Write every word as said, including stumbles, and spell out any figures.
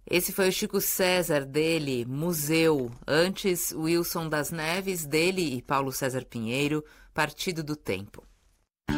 Esse foi o Chico César, dele, Museu. Antes, Wilson das Neves, dele e Paulo César Pinheiro, Partido do Tempo.